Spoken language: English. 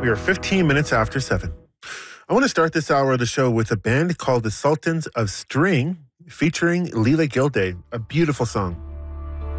We are 15 minutes after 7. I want to start this hour of the show with a band called the Sultans of String featuring Leela Gilday, a beautiful song.